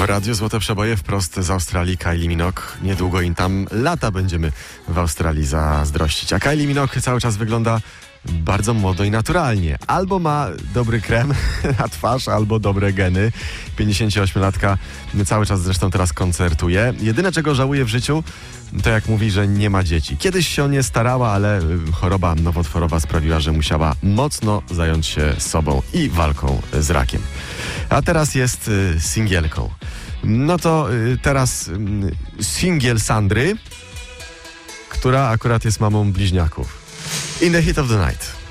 Radiu Złote Przeboje wprost z Australii Kylie Minogue. Niedługo im tam lata będziemy w Australii zazdrościć. A Kylie Minogue cały czas wygląda bardzo młodo i naturalnie. Albo ma dobry krem na twarz, albo dobre geny. 58-latka cały czas zresztą teraz koncertuje. Jedyne, czego żałuje w życiu, to jak mówi, że nie ma dzieci. Kiedyś się o nie starała, ale choroba nowotworowa sprawiła, że musiała mocno zająć się sobą i walką z rakiem. A teraz jest singielką. No to teraz singiel Sandry, która akurat jest mamą bliźniaków. In the Heat of the Night.